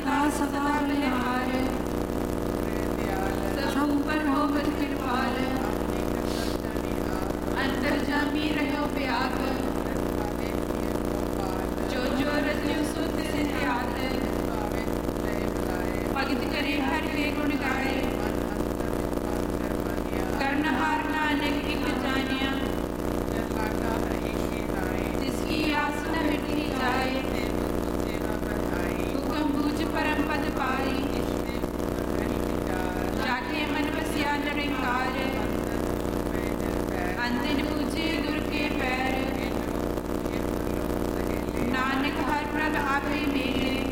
ਸਦਾ ਸਦਾ ਬਲਿਹਾਰ, ਸਭ ਉੱਪਰ ਹੋਵਤ ਕਿਰਪਾਲ, ਅੰਤਰਜਾਮੀ ਰਹਿਓ ਪਿਆਰ, ਜੋ ਜੋ ਰਤਿਉ ਸੁਧ ਸਿਧਿਆਤ, ਭਗਤ ਕਰੇ ਹਰ ਕੇ ਗੁਣ ਗਾਏ, ਕਰਨਹਾਰ ਨਾਨਕ ਇਕ ਜਾਣਿਆ, जिसकी आस न मिटी जाए, हुक्म बूझ परम पद पाई, जाके मन बसिया निरंकार, अंतिन पूजे गुर के पैर, नानक हर प्रभ आपे मेरे,